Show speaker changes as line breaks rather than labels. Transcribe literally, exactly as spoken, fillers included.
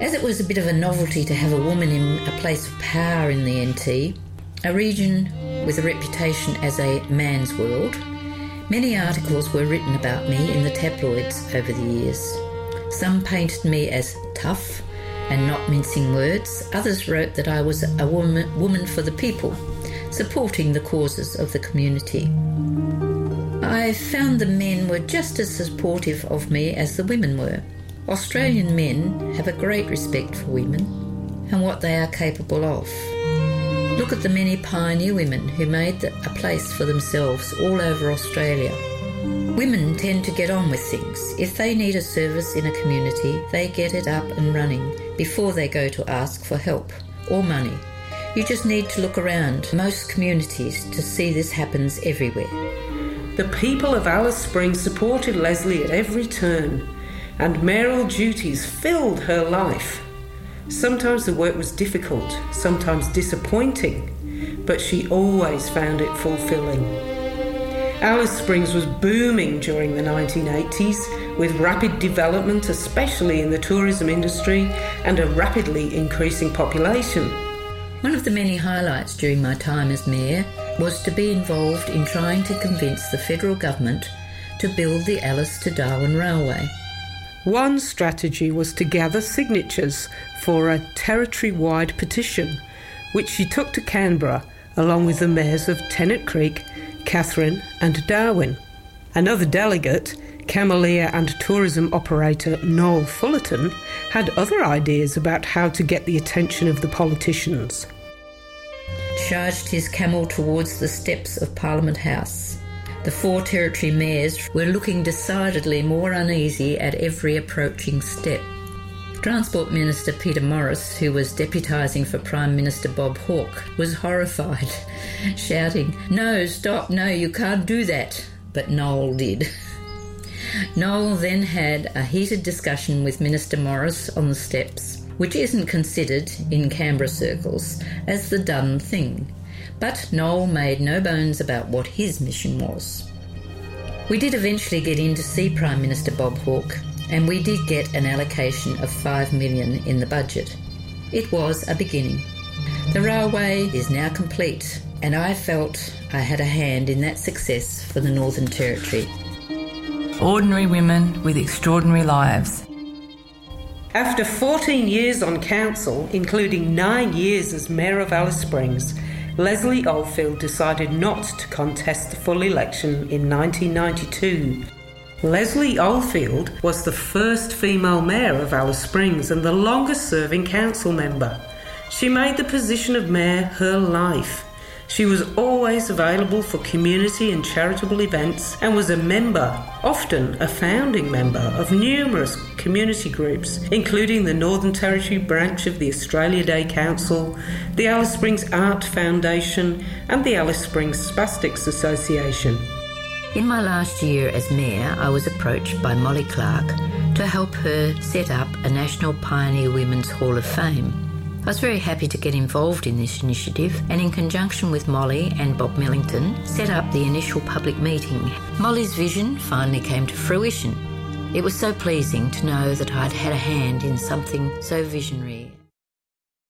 As it was a bit of a novelty to have a woman in a place of power in the N T, a region with a reputation as a man's world, many articles were written about me in the tabloids over the years. Some painted me as tough and not mincing words. Others wrote that I was a woman, woman for the people, supporting the causes of the community. I found the men were just as supportive of me as the women were. Australian men have a great respect for women and what they are capable of. Look at the many pioneer women who made a place for themselves all over Australia. Women tend to get on with things. If they need a service in a community, they get it up and running before they go to ask for help or money. You just need to look around most communities to see this happens everywhere.
The people of Alice Springs supported Leslie at every turn, and mayoral duties filled her life. Sometimes the work was difficult, sometimes disappointing, but she always found it fulfilling. Alice Springs was booming during the nineteen eighties, with rapid development, especially in the tourism industry, and a rapidly increasing population.
One of the many highlights during my time as mayor was to be involved in trying to convince the federal government to build the Alice to Darwin Railway.
One strategy was to gather signatures for a territory-wide petition, which she took to Canberra along with the mayors of Tennant Creek, Katherine and Darwin. Another delegate, Camellia and tourism operator Noel Fullerton, had other ideas about how to get the attention of the politicians.
Charged his camel towards the steps of Parliament House. The four territory mayors were looking decidedly more uneasy at every approaching step. Transport Minister Peter Morris, who was deputising for Prime Minister Bob Hawke, was horrified, shouting, "No, stop, no, you can't do that." But Noel did. Noel then had a heated discussion with Minister Morris on the steps, which isn't considered, in Canberra circles, as the done thing. But Noel made no bones about what his mission was. We did eventually get in to see Prime Minister Bob Hawke, and we did get an allocation of five million dollars in the budget. It was a beginning. The railway is now complete, and I felt I had a hand in that success for the Northern Territory.
Ordinary women with extraordinary lives.
After fourteen years on council, including nine years as Mayor of Alice Springs, Leslie Oldfield decided not to contest the full election in nineteen ninety-two. Leslie Oldfield was the first female mayor of Alice Springs and the longest-serving council member. She made the position of mayor her life. She was always available for community and charitable events and was a member, often a founding member, of numerous community groups, including the Northern Territory branch of the Australia Day Council, the Alice Springs Art Foundation and the Alice Springs Spastics Association.
In my last year as mayor, I was approached by Molly Clark to help her set up a National Pioneer Women's Hall of Fame. I was very happy to get involved in this initiative and, in conjunction with Molly and Bob Millington, set up the initial public meeting. Molly's vision finally came to fruition. It was so pleasing to know that I'd had a hand in something so visionary.